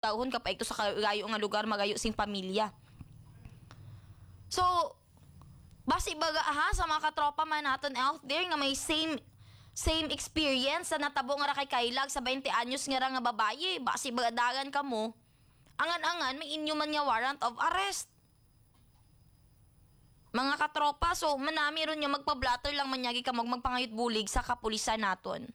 magkahon ka pa ito sa kagayo nga lugar magayo sing pamilya. So, basi baga sa mga katropa man naton out there nga may same experience sa natabo nga ra kay Kaylag sa 20 anyos nga ra nga babaye, basi baga dagan ka mo. Angan-angan may inyo man nga warrant of arrest. Mga katropa, so manami ron nga magpa-blatter lang manyagi ka magpangayot bulig sa kapulisan naton.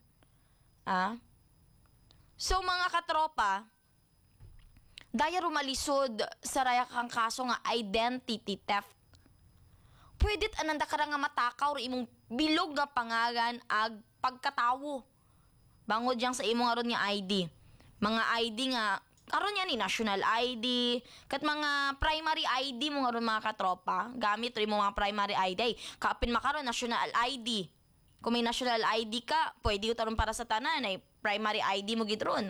So mga katropa, daya rumalisod sa raya kang kaso nga identity theft. Pwedit ananda ka nga matakaw ri imong bilog nga pangalan ag pagkatawo. Bangod yang sa imong aron nga ID. Mga ID nga karon yan ni national ID, kat mga primary ID mo ngaron mga katropa, gamit rin mo mga primary ID. Kapin makaron national ID. Kung may national ID ka, pwede utaron para sa tanan ay primary ID mo gidron.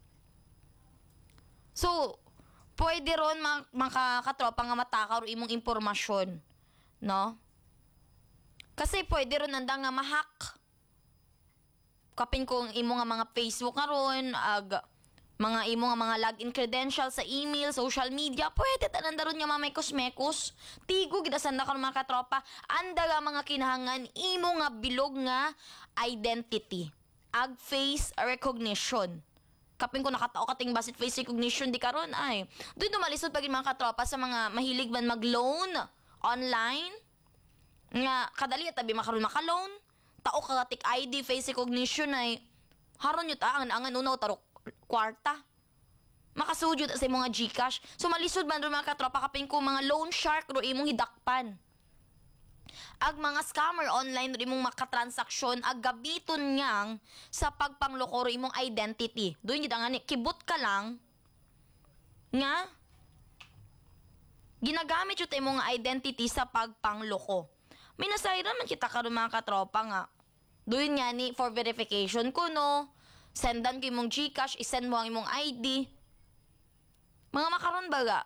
So, pwede ron mga katropa nga matakaw rin imong impormasyon, no? Kasi pwede ron nanda nga ma-hack. Kapin kung imo nga mga Facebook ngaron, mga imo nga mga login credentials sa email, social media, pwede tananda ron nga mamay kosmekos. Tigo gidasan na karon mga katropa, anda nga mga kinahangan imo nga bilog nga identity. Ag face recognition. Kapin ko nakatao kating basit face recognition di karon ay. Doon dumalisod pagin mga katropa sa mga mahilig man mag-loan online. Nga kadali tabi makaron maka-loan. Tao katik ID face recognition ay haron yut angan uno tarok kwarta. Makasudyo sa mga GCash. So malisod man ron mga katropa kapin ko mga loan shark ro imong hidakpan. Ag mga scammer online ro imong makatransaksyon ag gabiton niyang sa pagpangloko ro imong identity. Doon yun nga ni kibot ka lang nga ginagamit yun imong identity sa pagpangloko. Minasayran man kita karon mga katropa nga. Doon nga ni for verification ko no. Sendan ko imong GCash, isend mo ang imong ID. Mga makaron baga.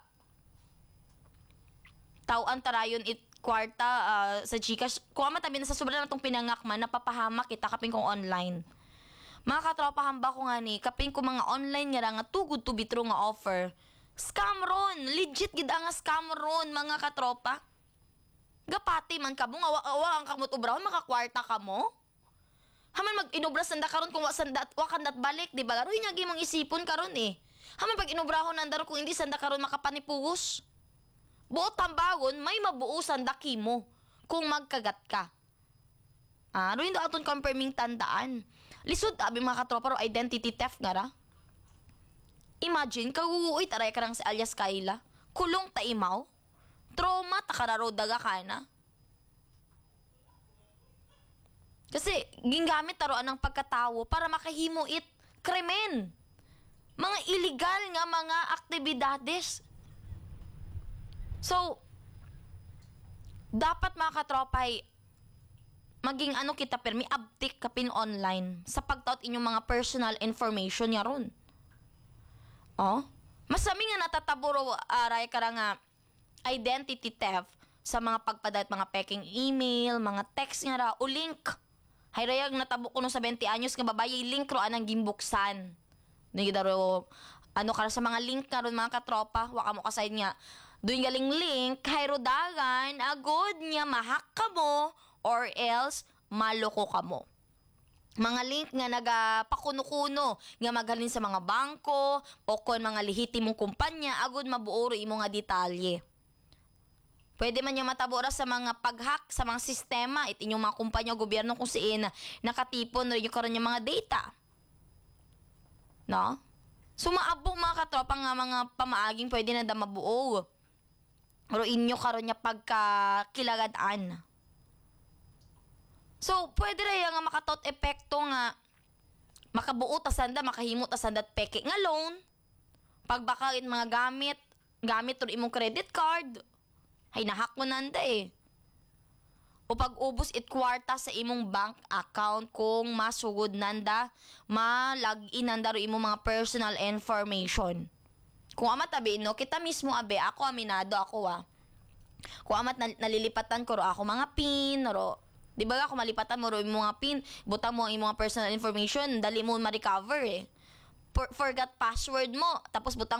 Tawan tarayon kwarta sa GCash. Kuha matabi na sa sobra na itong pinangak man, napapahamak kita kaping kong online. Mga katropa hamba ko nga ni, kaping ko mga online nga too good to be true nga offer. Scam ron! Legit gid nga scam ron, mga katropa. Gapati man ka mo, nga ang kamot ubrahon, makakwarta ka mo. Haman mag-inubra sanda karon kung wakandat balik, di ba? Laro yung mong isipon karon eh. Haman pag inubrahon nandaro kung hindi sanda karon makapanipuos. Buot tambagon, may mabuo sanda kimo kung magkagat ka. Ano yung aton confirming tandaan. Lisod abi mga katropa ro identity theft nga ra. Imagine, kaguuoy taray ka lang si alias Kayla. Kulong taimaw. Trauma takararo daga ka na. Kasi gingamit taroan ng pagkatawo para makahimo it krimen. Mga illegal nga mga aktibidades. So, dapat mga katropay, maging kita permi uptick kapin online sa pagtaot inyong mga personal information niya ron. Masami nga natataburo aray ka nga identity theft sa mga pagpadat, mga peking email, mga text nga ra o link. Hayrayag natabo ko no sa 20 anyos nga babaye link ro anang gimbuksan. Nigidaro ka sa mga link nga ron mga katropa, waka mo kasayad nga. Doon galing link, hayro dagan, agod nga mahak ka mo or else maloko ka mo. Mga link nga nagapakuno-kuno nga maghalin sa mga bangko o kon mga lehitimong kumpanya agod mabuoro imo nga detalye. Pwede man niya matabora sa mga pag-hack sa mga sistema it inyong mga kumpanya o gobyerno kung siin nakatipon rin yung karon yung mga data. No? So maabong mga katropa nga mga pamaaging pwede na da mabuo. Pero inyo karon niya pagkakilagadaan. So pwede rin nga makatot epekto nga makabuo tasanda, makahimo tasanda at peke nga loan. Pagbakain mga gamit rin imong credit card. Ay, nahak mo nanda eh. O pag-ubos it kwarta sa imong bank account kung masugod nanda, ma-login nanda ro imong mga personal information. Kung amat tabi, no, kita mismo abe, ako aminado ako Kung amat nalilipatan ko ro ako mga pin, ro, di ba ako malipatan mo ro imong mga pin, butang mo ang imong personal information, dali mo ma-recover eh. Forgot password mo, tapos butang